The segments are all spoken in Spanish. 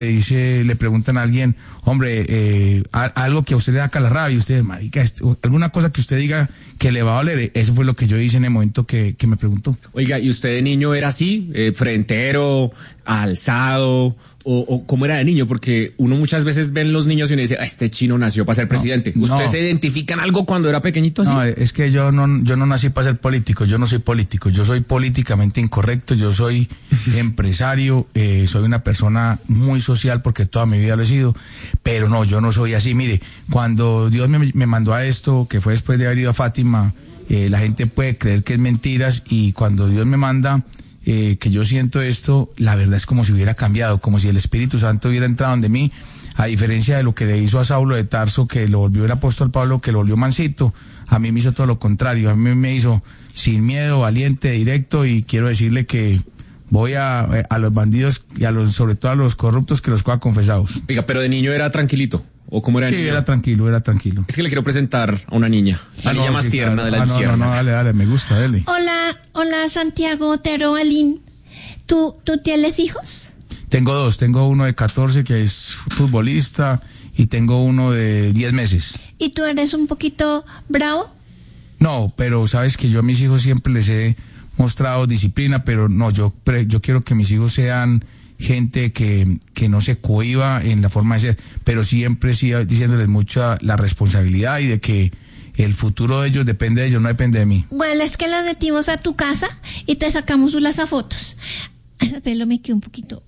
le preguntan a alguien, hombre, algo que a usted le da calarrabia, y usted, marica, alguna cosa que usted diga que le va a doler. Eso fue lo que yo hice en el momento que me preguntó. Oiga, ¿y usted de niño era así? ¿Frentero, alzado? ¿O cómo era de niño? Porque uno muchas veces ve en los niños y uno dice, este chino nació para ser presidente. ¿Usted se identifica en algo cuando era pequeñito así? No, es que yo no nací para ser político, yo no soy político, yo soy políticamente incorrecto, yo soy empresario, soy una persona muy social porque toda mi vida lo he sido, pero no, yo no soy así. Mire, cuando Dios me mandó a esto, que fue después de haber ido a Fátima, la gente puede creer que es mentiras, y cuando Dios me manda... que yo siento esto, la verdad es como si hubiera cambiado, como si el Espíritu Santo hubiera entrado en mí, a diferencia de lo que le hizo a Saulo de Tarso, que lo volvió el apóstol Pablo, que lo volvió mansito. A mí me hizo todo lo contrario, a mí me hizo sin miedo, valiente, directo, y quiero decirle que voy a los bandidos y sobre todo a los corruptos, que los coja confesados. Oiga, pero de niño era tranquilito. ¿O cómo era? Sí, era tranquilo. Es que le quiero presentar a una niña. La niña más tierna de la tierra. No, dale, me gusta, dale. Hola, Santiago Otero Alín. ¿Tú tienes hijos? Tengo dos. Tengo uno de 14 que es futbolista y tengo uno de 10 meses. ¿Y tú eres un poquito bravo? No, pero sabes que yo a mis hijos siempre les he mostrado disciplina, pero no, yo quiero que mis hijos sean gente que no se cohíba en la forma de ser, pero siempre siga diciéndoles mucha la responsabilidad y de que el futuro de ellos depende de ellos, no depende de mí. Bueno, es que los metimos a tu casa y te sacamos unas fotos. Ese pelo me quedó un poquito.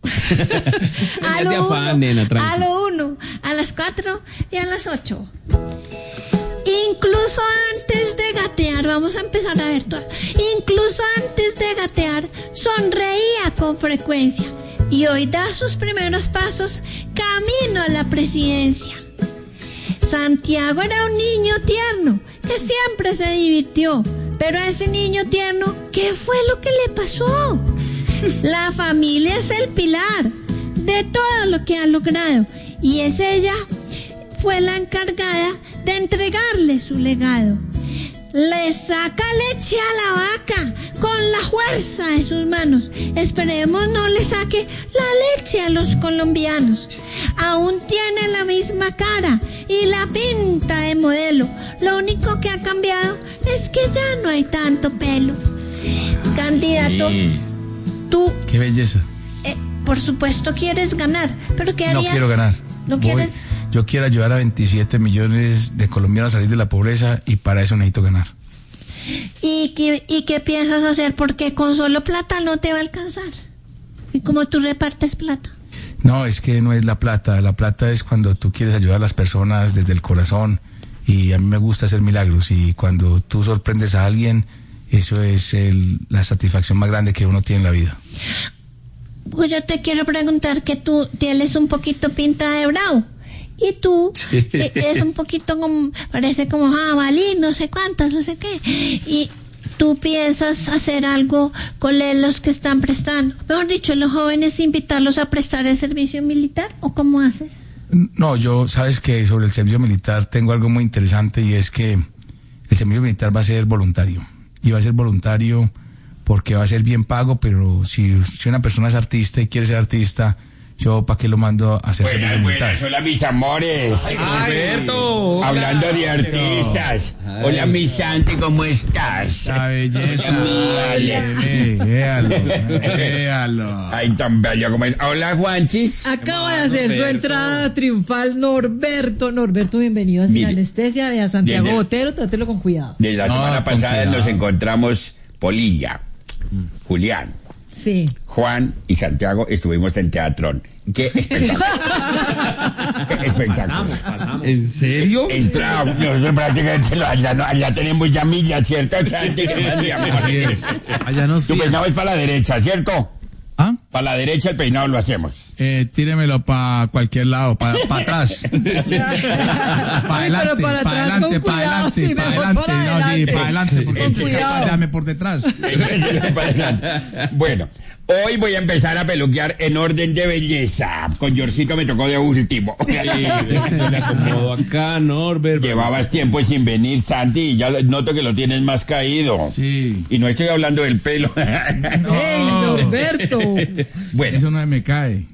a lo 1, a las 4 y a las 8. Incluso antes de gatear, vamos a empezar a ver todo. Incluso antes de gatear, sonreía con frecuencia. Y hoy da sus primeros pasos camino a la presidencia. Santiago era un niño tierno que siempre se divirtió. Pero a ese niño tierno, ¿qué fue lo que le pasó? La familia es el pilar de todo lo que ha logrado. Y es ella fue la encargada de entregarle su legado. Le saca leche a la vaca con la fuerza de sus manos. Esperemos no le saque la leche a los colombianos. Aún tiene la misma cara y la pinta de modelo. Lo único que ha cambiado es que ya no hay tanto pelo. Candidato, tú... ¡Qué belleza! Por supuesto quieres ganar, pero ¿qué harías? No quiero ganar. ¿No quieres? Yo quiero ayudar a 27 millones de colombianos a salir de la pobreza, y para eso necesito ganar. ¿Y qué piensas hacer? Porque con solo plata no te va a alcanzar. ¿Y cómo tú repartes plata? No, es que no es la plata. La plata es cuando tú quieres ayudar a las personas desde el corazón, y a mí me gusta hacer milagros, y cuando tú sorprendes a alguien, eso es la satisfacción más grande que uno tiene en la vida. Pues yo te quiero preguntar que tú tienes un poquito pinta de bravo. Y tú es un poquito como, parece como jabalí, no sé cuántas, no sé qué. Y tú piensas hacer algo con los que están prestando. Mejor dicho, los jóvenes, invitarlos a prestar el servicio militar, ¿o cómo haces? No, yo, sabes que sobre el servicio militar tengo algo muy interesante, y es que el servicio militar va a ser voluntario. Y va a ser voluntario porque va a ser bien pago, pero si una persona es artista y quiere ser artista, yo ¿para qué lo mando a hacer servicio militar? Hola mis amores. Ay, Roberto. Hablando de artistas. Ay. Hola mi Santi, ¿cómo estás? La belleza. Véalo. Ay, tan bello como es. Hola Juanchis. Acaba de hacer su entrada triunfal Norberto, bienvenido a Sin Mire, Anestesia de Santiago desde- Otero, trátelo con cuidado. De la semana con pasada cuidado. nos encontramos Polilla, Julián, Sí. Juan y Santiago. Estuvimos en Teatrón. ¡Qué espectáculo! ¡Qué espectáculo! Pasamos. ¿En serio? Entramos, nosotros prácticamente allá tenemos ya millas, ¿cierto? Santi? Así es. Allá no Tu peinado es para la derecha, ¿cierto? ¿Ah? Para la derecha el peinado lo hacemos. Tíremelo para cualquier lado, para atrás. Para adelante, pero para para atrás adelante, con para cuidado, adelante, sí, para mejor adelante. para No, sí, adelante. para adelante, porque Con es que cuidado. dame por detrás. Bueno, hoy voy a empezar a peluquear en orden de belleza. Con Yorcito me tocó de último. Le acomodo acá, Norbert. Llevabas tiempo sin venir, Santi, y ya noto que lo tienes más caído. Sí. Y no estoy hablando del pelo. ¡Ey, Norberto! Bueno, Eso no me cae.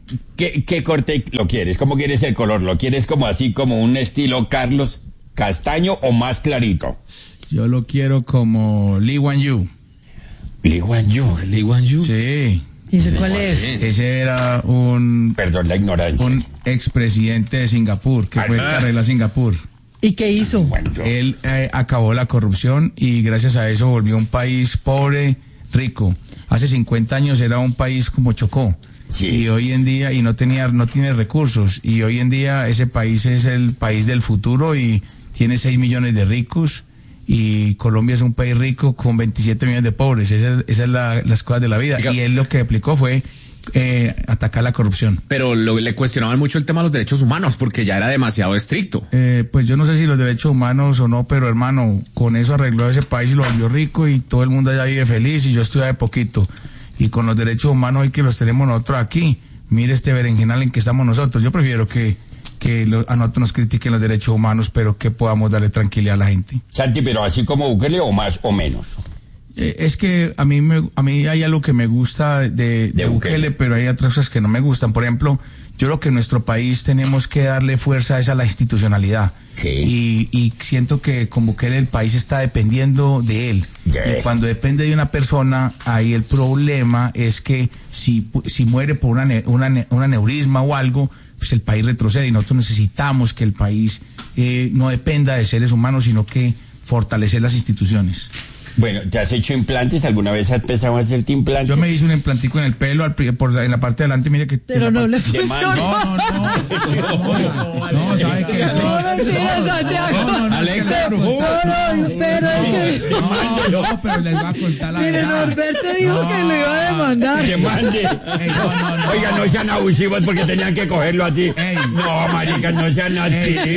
¿Qué corte lo quieres? ¿Cómo quieres el color? ¿Lo quieres como así, como un estilo Carlos castaño o más clarito? Yo lo quiero como Lee Kuan Yew. Lee Kuan Yew. Lee Kuan Yew. Sí. ¿Y ese cuál es? Ese era un Perdón la ignorancia. expresidente de Singapur, que fue el que arregló a Singapur. ¿Y qué hizo? Bueno, Él acabó la corrupción y gracias a eso volvió un país pobre, rico. Hace 50 años era un país como Chocó. Sí. Y hoy en día, no tiene recursos. Y hoy en día ese país es el país del futuro y tiene 6 millones de ricos. Y Colombia es un país rico con 27 millones de pobres. Esa es las cosas de la vida. Diga, y él lo que aplicó fue atacar la corrupción. Pero le cuestionaban mucho el tema de los derechos humanos porque ya era demasiado estricto. Pues yo no sé si los derechos humanos o no, pero hermano, con eso arregló ese país y lo volvió rico y todo el mundo allá vive feliz y yo estuve de poquito. Y con los derechos humanos hoy que los tenemos nosotros aquí, mire este berenjenal en que estamos nosotros. Yo prefiero que a nosotros nos critiquen los derechos humanos, pero que podamos darle tranquilidad a la gente. Santi, pero así como Bukele o más o menos. Es que a mí hay algo que me gusta de Bukele, pero hay otras cosas que no me gustan. Por ejemplo, yo creo que en nuestro país tenemos que darle fuerza a la institucionalidad. Sí. Y siento que con Bukele el país está dependiendo de él. Yeah. Y cuando depende de una persona, ahí el problema es que si muere por un aneurisma o algo, pues el país retrocede y nosotros necesitamos que el país no dependa de seres humanos, sino que fortalecer las instituciones. Bueno, ¿te has hecho implantes? ¿Alguna vez has pensado en hacerte implantes? Yo me hice un implantico en el pelo, en la parte de adelante, mire que... Pero no le funcionó. No, ¿sabe qué? No, mentira, Santiago. Alexa, No, pero les voy a contar la Mire, verdad. Norberto dijo que lo iba a demandar. ¡Que mande! No. Oiga, no sean abusivos porque tenían que cogerlo así. Ey. No, marica, no sean así.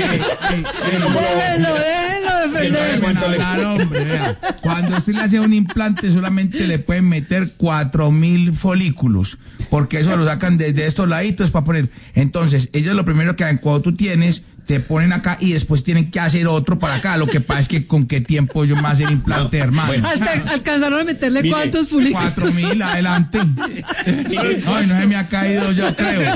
Déjenlo defender. Hombre, vea. Cuando usted le hace un implante solamente le pueden meter 4.000 folículos, porque eso lo sacan desde estos laditos para poner. Entonces, ellos lo primero que hacen cuando tú tienes, te ponen acá y después tienen que hacer otro para acá. Lo que pasa es que con qué tiempo yo me hacer implante, hermano. Bueno. Hasta alcanzaron a meterle Mire, cuántos fulicos. 4.000, adelante. Ay, no se me ha caído, yo creo.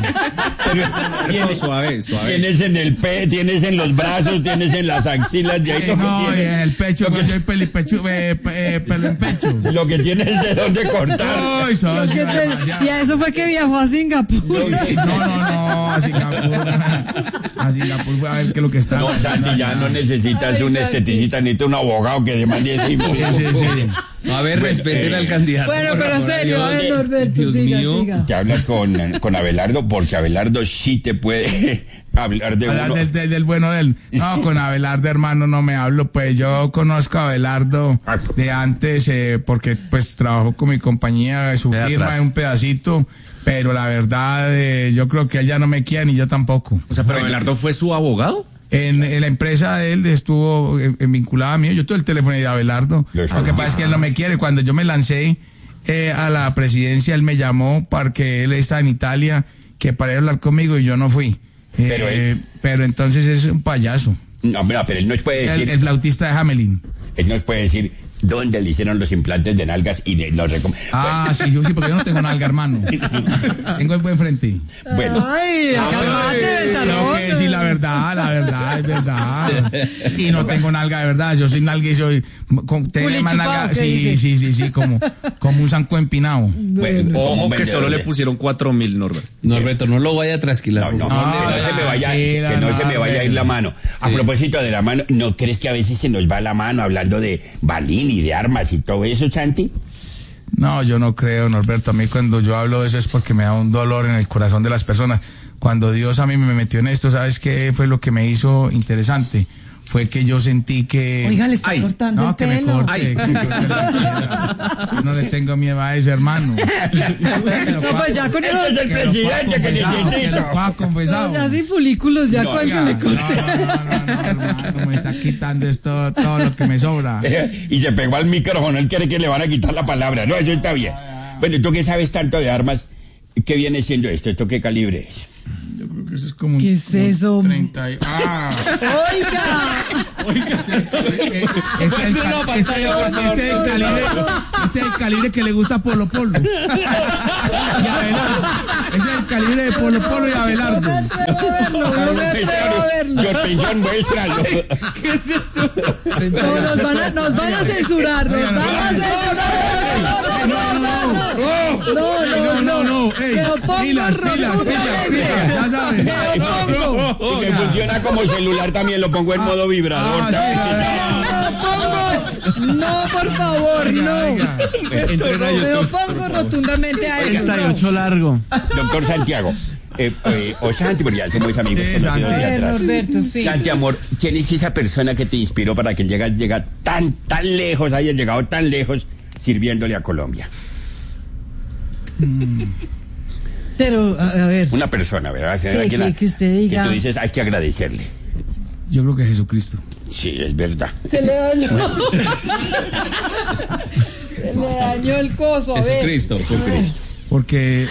Suave. Tienes en el tienes en los brazos, tienes en las axilas, de ahí lo que No, y tienes. en el pecho, Lo que- yo hay pelo en pecho. Lo que tienes de dónde cortar. Ay, Lo socio, que demasiado. y a eso fue que viajó a Singapur. No, a Singapur. A Singapur fue a ver qué es lo que está. No, Santi, ya no necesitas Ay, un Santi. esteticista, necesitas un abogado que demande ese impuesto. Sí. A ver, respeten al candidato. Bueno, por pero amor a serio, Dios. a ver, Norberto, Dios siga, mío. siga. Te hablas con Abelardo porque Abelardo sí te puede hablar de Hablar uno. del bueno de él. No, con Abelardo, hermano, no me hablo. Pues yo conozco a Abelardo de antes, porque pues trabajo con mi compañía, su De firma atrás. en un pedacito. Pero la verdad, yo creo que él ya no me quiere ni yo tampoco. O sea, pero Abelardo fue su abogado. En la empresa de él estuvo vinculada a mí. Yo tuve el teléfono de Abelardo. Lo Lo que pasa es que él no me quiere. Cuando yo me lancé a la presidencia, él me llamó porque él está en Italia, que para hablar conmigo y yo no fui. Pero Pero entonces es un payaso. No, mira, pero él nos puede decir, El flautista de Hamelin. él nos puede decir dónde le hicieron los implantes de nalgas y de los Ah, sí, porque yo no tengo nalga, hermano. Tengo el buen frente. Bueno, Ay, cálmate, Tengo que decir la verdad, es verdad. Y no tengo nalga de verdad, yo soy nalga y soy... Tengo más nalga, ¿qué sí, como un zanco empinado. bueno, Ojo que vendedor solo le de- pusieron 4.000, Norbert. Norberto, no lo vaya a trasquilar. No, por favor. que no se me vaya, tranquila, que no se me vaya a ir la mano. A propósito de la mano, ¿no crees que a veces se nos va la mano hablando de balín y de armas y todo eso, Santi? No, yo no creo, Norberto. A mí cuando yo hablo de eso es porque me da un dolor en el corazón de las personas. Cuando Dios a mí me metió en esto, ¿sabes qué fue lo que me hizo interesante? Fue que yo sentí que... Oiga, le está Ay, cortando No, el que me pelo. corte. Ay. Que me corte la piedra. Yo no le tengo miedo a eso, hermano. No, pues ya con Este es el presidente que Que lo necesito. pueda confesar. ya sin folículos, ya No, cuál Oiga, se le no, corta. hermano, me está quitando esto, todo lo que me sobra. Y se pegó al micrófono, él quiere que le van a quitar la palabra. No, eso está bien. Bueno, ¿tú qué sabes tanto de armas? ¿Qué viene siendo esto? ¿Esto qué calibre es? Yo creo que eso es como ¿Qué es eso? 30 y... ¡Ah! Oiga, Este es el calibre que le gusta a Polo Polo. Y Abelardo. Ese es el calibre de Polo Polo y Abelardo. Yo pensión, muéstralo. ¿Qué es esto? No, nos van a censurar. No. Me opongo rotundamente. Ya sabes. Me opongo. Y que funciona como celular también, lo pongo en modo vibrador. No, por favor, no. Me opongo rotundamente a eso. 38 largo. Doctor Santiago, o Santi, porque ya somos amigos conocidos de atrás. Norberto, sí. Santi, amor, ¿quién es esa persona que te inspiró para que llegas tan lejos, hayas llegado tan lejos sirviéndole a Colombia? Pero, a ver. Una persona, ¿verdad? Sí, que usted diga. Que tú dices, hay que agradecerle. Yo creo que Jesucristo. Sí, es verdad. Se le dañó. Se le dañó el coso, a ver. Jesucristo. Porque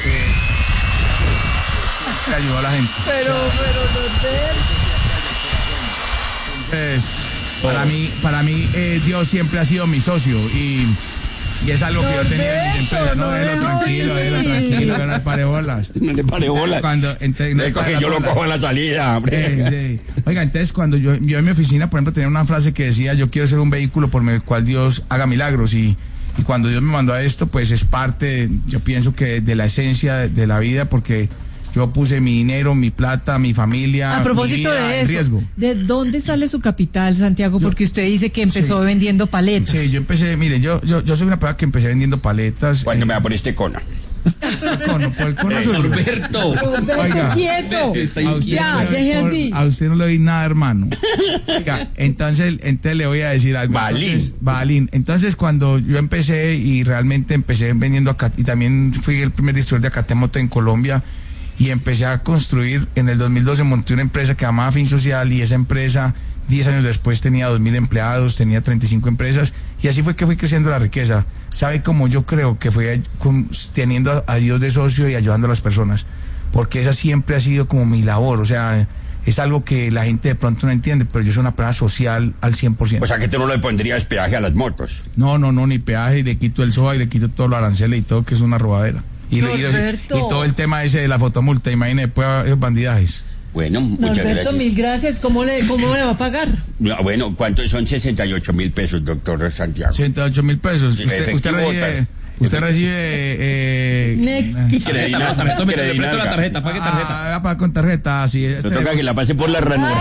ayudó a la gente. Pero, Entonces, para mí Dios siempre ha sido mi socio y es algo que yo tenía en mi empresa. No, déjelo tranquilo, que no le pare bolas. No le pare bolas. Yo lo cojo a la salida, hombre. Sí. Oiga, entonces cuando yo en mi oficina, por ejemplo, tenía una frase que decía, yo quiero ser un vehículo por el cual Dios haga milagros y cuando Dios me mandó a esto, pues es parte, yo pienso que de la esencia de la vida, porque yo puse mi dinero, mi plata, mi familia, a propósito mi vida de en eso, riesgo. ¿De dónde sale su capital, Santiago? Porque usted dice que empezó vendiendo paletas. Sí, yo empecé, mire, yo soy una persona que empecé vendiendo paletas. ¿Cuándo me va por este cono? Por el cono soy Roberto. Roberto, quieto. Ya, deje así. A usted no le doy nada, hermano. Oiga, entonces le voy a decir algo. Balín. Entonces, cuando yo empecé y realmente empecé vendiendo acá, y también fui el primer distribuidor de Acatemoto en Colombia, y empecé a construir, en el 2012 monté una empresa que llamaba Fin Social, y esa empresa 10 años después tenía 2.000 empleados, tenía 35 empresas, y así fue que fui creciendo la riqueza. ¿Sabe cómo yo creo que fue teniendo a Dios de socio y ayudando a las personas? Porque esa siempre ha sido como mi labor, o sea, es algo que la gente de pronto no entiende, pero yo soy una persona social al 100%. O sea, que tú no le pondrías peaje a las motos. No, ni peaje, y le quito el SOA y le quito todos los aranceles y todo, que es una robadera. Y todo el tema ese de la fotomulta, imagínate, pues, esos bandidajes. Bueno, muchas Norberto, gracias. Mil gracias. ¿Cómo le va a pagar? Bueno, ¿cuántos son 68.000 pesos, doctor Santiago? 68.000 pesos. Sí, Usted recibe tarjeta, pague tarjeta. Paga con tarjeta, sí. Se toca que la pase por la ranura.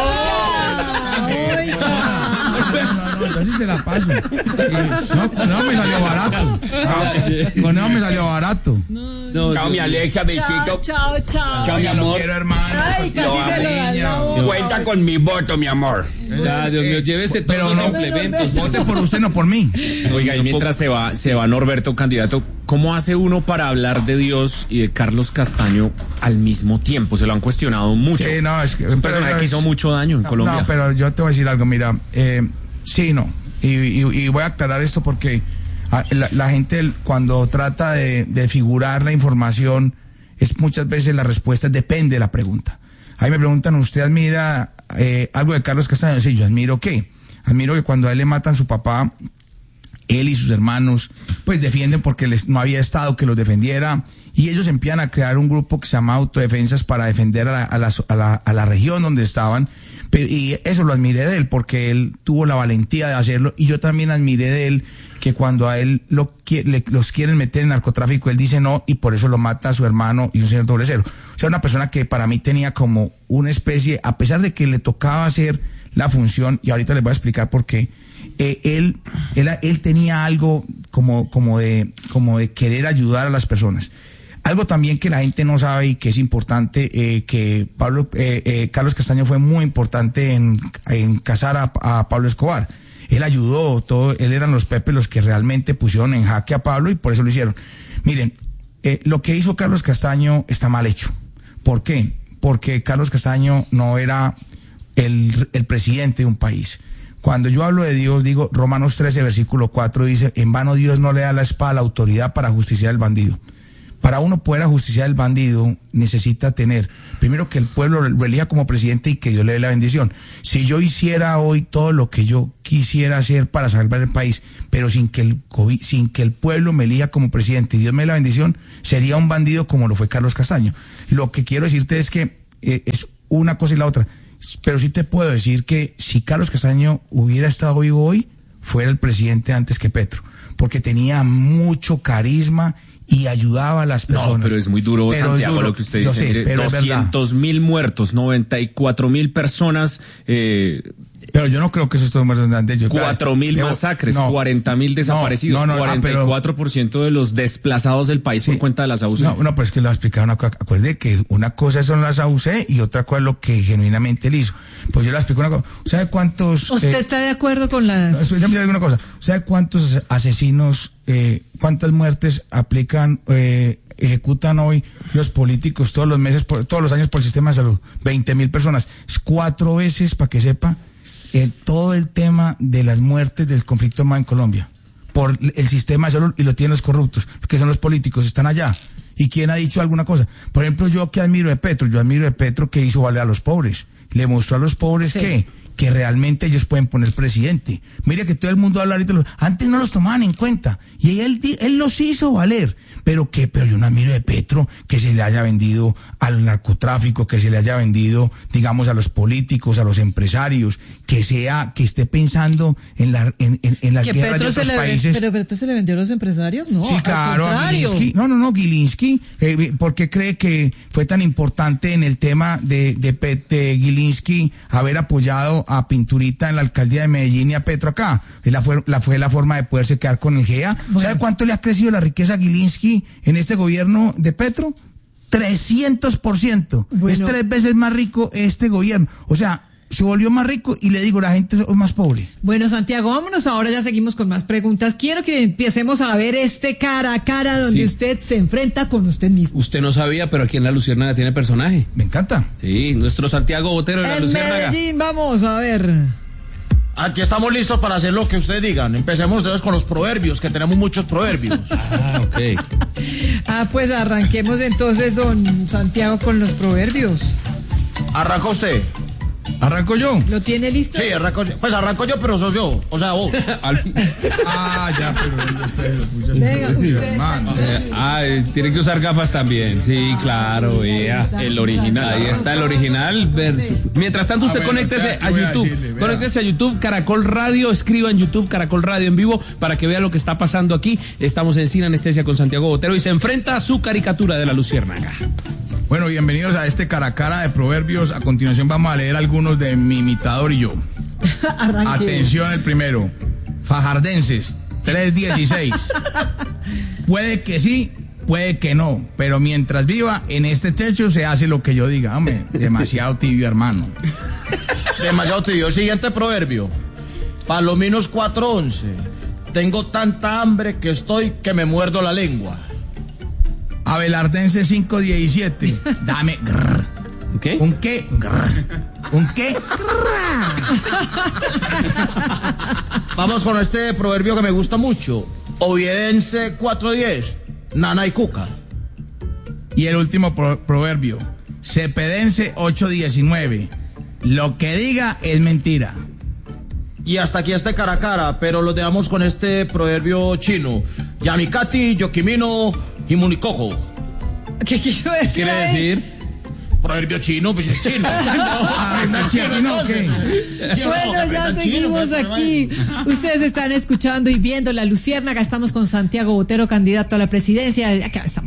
Yo sí se la paso. No, me salió barato. Con eso me salió barato. Chao, mi Alexa, besito. Chao. Chao, mi amor. Lo quiero, hermano. Ay, casi se lo da la boca. Cuenta con mi voto, mi amor. Ya, Dios mío, llévese todos Pero los complementos. Vote por usted, no por mí. Oiga, y mientras se va Norberto, candidato, ¿cómo hace uno para hablar de Dios y de Carlos Castaño al mismo tiempo? Se lo han cuestionado mucho. Sí, no, es que... Es un personaje que hizo mucho daño en Colombia. No, pero yo te voy a decir algo, mira, sí, no. Y voy a aclarar esto porque la gente cuando trata de figurar la información, muchas veces la respuesta depende de la pregunta. Ahí me preguntan, ¿usted admira algo de Carlos Castaño? Sí, yo admiro ¿qué? Admiro que cuando a él le matan su papá, él y sus hermanos, pues defienden porque no había Estado que los defendiera, y ellos empiezan a crear un grupo que se llama Autodefensas para defender a la región donde estaban. Y eso lo admiré de él porque él tuvo la valentía de hacerlo, y yo también admiré de él que cuando a él los quieren meter en narcotráfico, él dice no, y por eso lo mata a su hermano y un señor doble cero. O sea, una persona que para mí tenía como una especie, a pesar de que le tocaba hacer la función, y ahorita les voy a explicar por qué, él tenía algo como de querer ayudar a las personas. Algo también que la gente no sabe y que es importante, que Carlos Castaño fue muy importante en casar a Pablo Escobar. Él ayudó, él eran los Pepe los que realmente pusieron en jaque a Pablo, y por eso lo hicieron. Miren, lo que hizo Carlos Castaño está mal hecho. ¿Por qué? Porque Carlos Castaño no era el presidente de un país. Cuando yo hablo de Dios, digo, Romanos 13, versículo 4, dice, en vano Dios no le da la espada a la autoridad para justiciar al bandido. para uno poder ajusticiar al bandido, necesita tener, primero, que el pueblo lo elija como presidente y que Dios le dé la bendición. Si yo hiciera hoy todo lo que yo quisiera hacer para salvar el país, pero sin que el pueblo me elija como presidente y Dios me dé la bendición, sería un bandido como lo fue Carlos Castaño. Lo que quiero decirte es que es una cosa y la otra, pero sí te puedo decir que si Carlos Castaño hubiera estado vivo hoy, fuera el presidente antes que Petro, porque tenía mucho carisma y ayudaba a las personas. No, pero es muy duro, pero Santiago, lo que usted dice. Sé, mire, 200.000 muertos, 94.000 personas. Pero yo no creo que eso esté muertos de ellos. 4.000 masacres, 40.000 desaparecidos, 44% de los desplazados del país por cuenta de las AUC. No, pero es que lo explicaron. Acuerde que una cosa son las AUC y otra cosa es lo que genuinamente él hizo. Pues yo le explico una cosa. ¿Sabe cuántos? ¿Usted está de acuerdo con las? Déjame decir una cosa. ¿Sabe cuántos asesinos, cuántas muertes ejecutan hoy los políticos todos los meses, todos los años por el sistema de salud? 20.000 personas. Es 4 veces, para que sepa, todo el tema de las muertes del conflicto armado en Colombia por el sistema de salud, y lo tienen los corruptos, que son los políticos, están allá. ¿Y quién ha dicho alguna cosa? Por ejemplo, yo admiro de Petro que hizo valer a los pobres, le mostró a los pobres que realmente ellos pueden poner presidente. Mire que todo el mundo habla ahorita, antes no los tomaban en cuenta, y él los hizo valer. Pero yo no admiro de Petro que se le haya vendido al narcotráfico, que se le haya vendido, digamos, a los políticos, a los empresarios, que esté pensando en las guerras de otros países. Pero Petro se le vendió a los empresarios, no. Sí, claro, a Gilinski. No, Gilinski, ¿por qué cree que fue tan importante en el tema de Gilinski haber apoyado a Pinturita en la alcaldía de Medellín y a Petro acá? Fue la forma de poderse quedar con el GEA. Bueno. ¿Sabe cuánto le ha crecido la riqueza a Gilinski en este gobierno de Petro? 300%. Bueno. Es 3 veces más rico este gobierno. O sea, se volvió más rico y le digo, la gente es más pobre. Bueno, Santiago, vámonos ahora, ya seguimos con más preguntas. Quiero que empecemos a ver cara a cara donde usted se enfrenta con usted mismo. Usted no sabía, pero aquí en La Luciérnaga tiene personaje. Me encanta. Sí, nuestro Santiago Botero de La Luciérnaga. Medellín, vamos a ver. Aquí estamos listos para hacer lo que ustedes digan. Empecemos entonces con los proverbios, que tenemos muchos proverbios. Ok. Pues arranquemos entonces, don Santiago, con los proverbios. ¿Arranca usted? ¿Arranco yo? ¿Lo tiene listo? Sí, arranco yo. Pues arranco yo, pero soy yo. O sea, vos. Ya, pero usted lo puso. Venga, usted. Tiene que usar gafas también. Sí, claro, el original. Ahí está el original. Mientras tanto, usted conéctese a YouTube. Conéctese a YouTube, Caracol Radio. Escriba en YouTube, Caracol Radio en vivo, para que vea lo que está pasando aquí. Estamos en Sin Anestesia con Santiago Botero y se enfrenta a su caricatura de La Luciérnaga. Bueno, bienvenidos a este cara a cara de proverbios. A continuación vamos a leer algunos de mi imitador y yo. Atención, el primero. Fajardenses, 3:16. Puede que sí, puede que no, pero mientras viva en este techo se hace lo que yo diga. Hombre, demasiado tibio, hermano. Demasiado tibio. Siguiente proverbio. Palominos 4:11. Tengo tanta hambre que me muerdo la lengua. Abelardense 5:17. Dame grrr. ¿Qué? ¿Un qué? Grrr. ¿Un qué? Vamos con este proverbio que me gusta mucho. Oviedense 4:10. Nana y cuca. Y el último proverbio. Cepedense 8:19. Lo que diga es mentira. Y hasta aquí este cara a cara, pero lo dejamos con este proverbio chino. Yamikati, Yokimino, Himunikojo. ¿Qué quiero decir? ¿Qué quiere decir? Proverbio chino, pues es chino. Bueno, ya seguimos aquí. Ustedes están escuchando y viendo La Luciérnaga. Estamos con Santiago Botero, candidato a la presidencia. Acá estamos.